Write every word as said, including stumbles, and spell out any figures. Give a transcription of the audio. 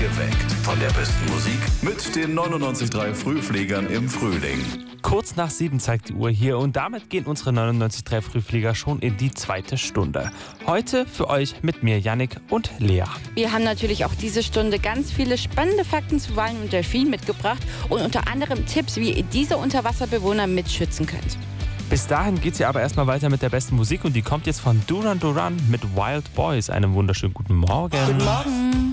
Geweckt. Von der besten Musik mit den neunundneunzig Komma drei Frühfliegern im Frühling. Kurz nach sieben zeigt die Uhr hier und damit gehen unsere neunundneunzig Komma drei Frühflieger schon in die zweite Stunde. Heute für euch mit mir, Yannick und Lea. Wir haben natürlich auch diese Stunde ganz viele spannende Fakten zu Walen und Delfinen mitgebracht und unter anderem Tipps, wie ihr diese Unterwasserbewohner mitschützen könnt. Bis dahin geht's ja aber erstmal weiter mit der besten Musik und die kommt jetzt von Duran Duran mit Wild Boys. Einen wunderschönen guten Morgen. Guten Morgen.